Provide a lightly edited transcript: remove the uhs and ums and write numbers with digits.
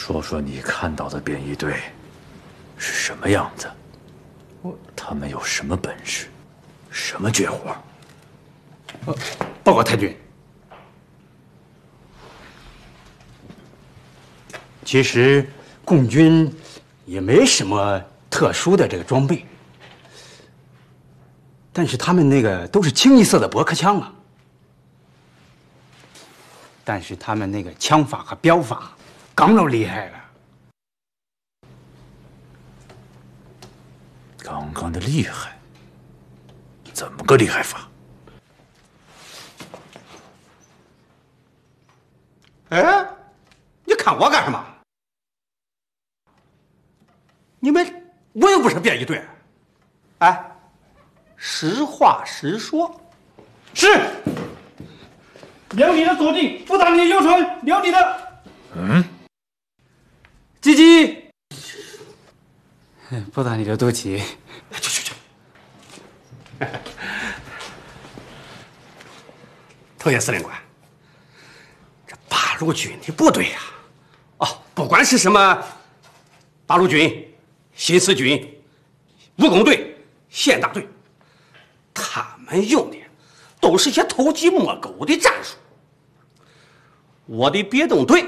说说你看到的便衣队是什么样子？他们有什么本事？什么绝活？ 报告太君，其实共军也没什么特殊的这个装备，但是他们那个都是清一色的驳壳枪啊。但是他们那个枪法和镖法刚都厉害了。 刚刚的厉害，怎么个厉害法？ 哎，你看我干什么？我又不是便衣队。哎，实话实说。是。 留你的左近，不打你的右唇，留你的。 鸡鸡，不打你的肚脐。去。头爷司令官，这八路军的部队呀，不管是什么八路军、新四军、武工队、县大队，他们用的都是些偷鸡摸狗的战术。我的别动队